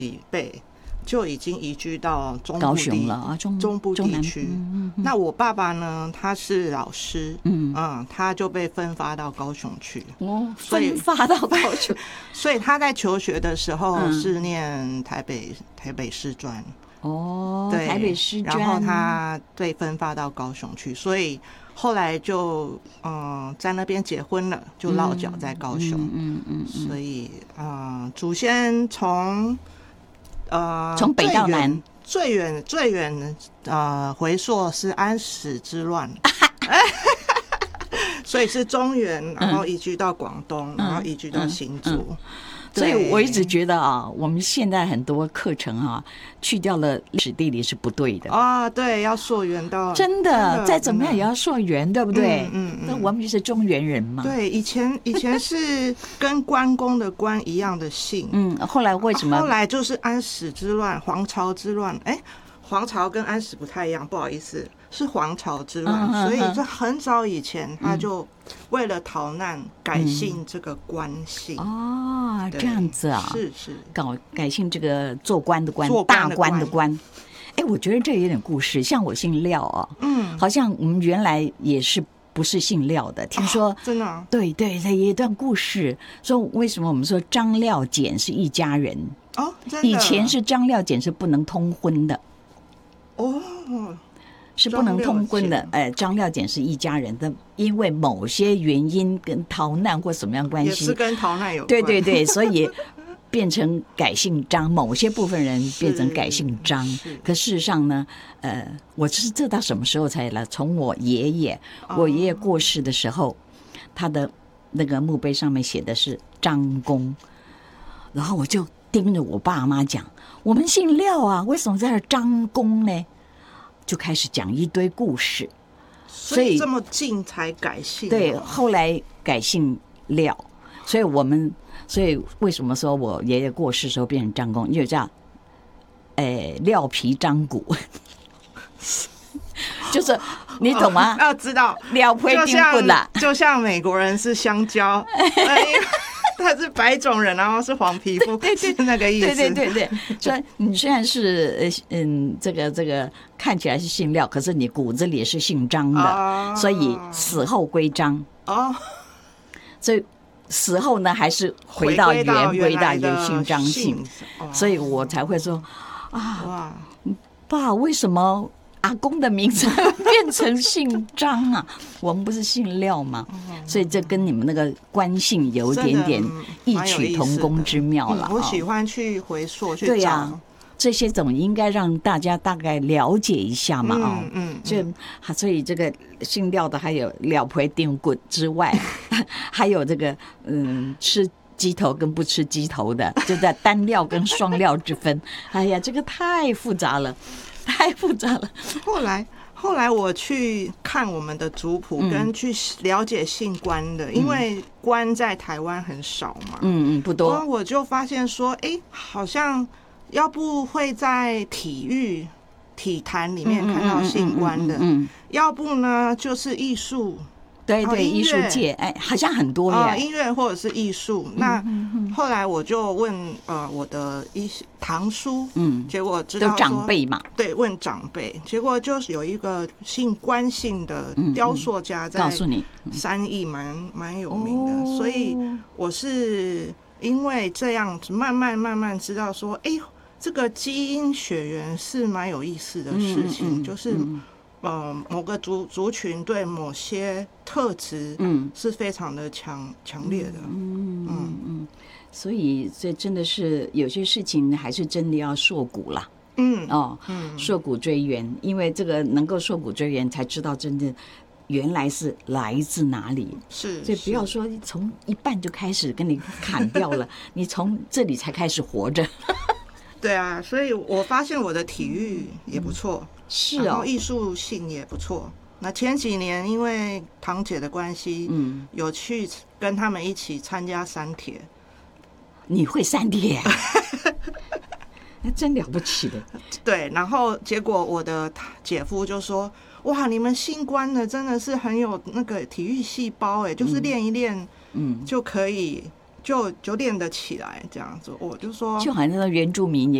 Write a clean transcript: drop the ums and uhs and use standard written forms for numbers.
以北就已经移居到高雄了啊， 中部地区。那我爸爸呢，他是老师，他就被分发到高雄去。 分发到高雄， 所以他在求学的时候是念台北师专。对， 台北师专， 然后他被分发到高雄去，所以后来就在那边结婚了，就落脚在高雄。所以祖先从北到南， 最远回溯是安史之乱。所以是中原，然后移居到广东，然后移居到新竹。 所以我一直觉得我们现在很多课程去掉了历史地理是不对的对，要溯源到真的再怎么样也要溯源，对不对？那我们就是中原人嘛。 对，以前是跟关公的关一样的姓， 后来为什么？ 后来就是安史之乱、黄巢之乱。黄巢跟安史不太一样，不好意思，是黄巢之乱。所以这很早以前他就为了逃难改姓这个官姓。 这样子啊， 是改姓这个做官的官，大官的官。我觉得这有点故事，像我姓廖好像我们原来也是不是姓廖的，听说真的对，有一段故事说为什么我们说张廖简是一家人真的以前是张廖简是不能通婚的。是不能通婚的。张廖简是一家人的，因为某些原因跟逃难或什么样关系， 也是跟逃难有关。 对，所以变成改姓张，某些部分人变成改姓张。可事实上呢，我是这到什么时候才来？从我爷爷过世的时候，他的那个墓碑上面写的是张公，然后我就盯着我爸妈讲，我们姓廖啊，为什么在这张公呢？就开始讲一堆故事， 所以这么近才改姓。 对，后来改姓廖，所以为什么说我爷爷过世的时候变成张公，因为叫廖皮张骨，就是你懂吗？ 要知道廖皮张骨啦， 就像美国人是香蕉。他是白种人，然后是黄皮肤，是那个意思。 对，所以你虽然是这个看起来是姓廖，可是你骨子里也是姓张的，所以死后归张。所以死后呢，还是回到原归到有姓张姓，所以我才会说爸，为什么阿公的名字变成姓张啊？我们不是姓廖吗？所以这跟你们那个官姓有点点异曲同工之妙了。 我喜欢去回溯去找。 这些总应该让大家大概了解一下嘛。所以这个姓廖的还有廖皮丁骨之外，还有这个吃鸡头跟不吃鸡头的，就在单料跟双料之分。哎呀，这个太复杂了。 后来我去看我们的族谱，跟去了解姓关的，因为关在台湾很少嘛， 不多。 我就发现说，好像要不会在体坛里面看到姓关的，要不呢就是艺术。 对，艺术界好像很多耶， 音乐或者是艺术。那后来我就问我的堂叔，结果知道说都长辈嘛， 对，问长辈，结果就是有一个姓关姓的雕塑家在三义蛮有名的，所以我是因为这样子慢慢知道说，这个基因血缘是蛮有意思的事情，就是某个族群对某些特质是非常的强烈的。 所以这真的是有些事情还是真的要溯谷啦。溯谷追源，因为这个能够溯谷追源，才知道真的原来是来自哪里。 所以不要说从一半就开始跟你砍掉了，你从这里才开始活着。 对啊，所以我发现我的体育也不错。然后艺术性也不错。那前几年因为堂姐的关系，有去跟他们一起参加三铁。 你会三铁啊？那真了不起的。 对，然后结果我的姐夫就说：“哇，你们姓关的真的是很有那个体育细胞，就是练一练，就可以就9点的起来这样子，我就说， 就好像那原住民